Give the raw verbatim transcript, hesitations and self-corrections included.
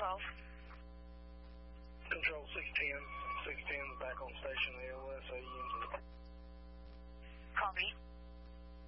twelve. Control six ten. six ten back on station, A L S A E M T. Copy.